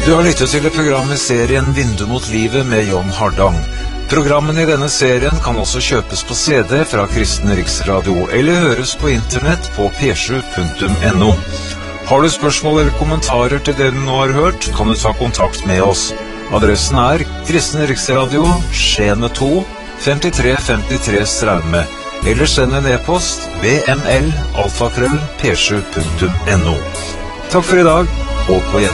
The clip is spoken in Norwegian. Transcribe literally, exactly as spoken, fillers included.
Du har lyttet til programmet serien Vindu mot livet med John Hardang. Programmene i denne serien kan også kjøpes på C D fra Kristen Riksradio eller høres på internett på p sju punktum n o. Har du spørsmål eller kommentarer til det du nå har hørt, kan du ta kontakt med oss. Adressen er Kristen Riksradio, Skjene to, femtitre femtitre Straume, eller send en e-post b m l alfakrøll p sju punktum n o. Takk for i dag, og på gjenhør.